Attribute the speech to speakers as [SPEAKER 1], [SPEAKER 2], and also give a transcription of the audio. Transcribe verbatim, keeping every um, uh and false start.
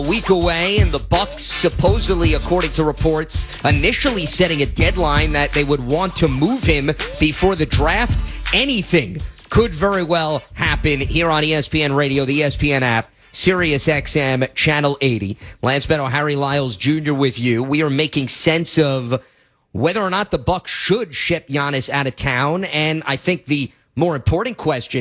[SPEAKER 1] A week away, and the Bucks supposedly, according to reports, initially setting a deadline that they would want to move him before the draft. Anything could very well happen here on E S P N Radio, the E S P N app, Sirius X M, Channel eighty. Lance Meadow, Harry Lyles Junior with you. We are making sense of whether or not the Bucks should ship Giannis out of town, and I think the more important question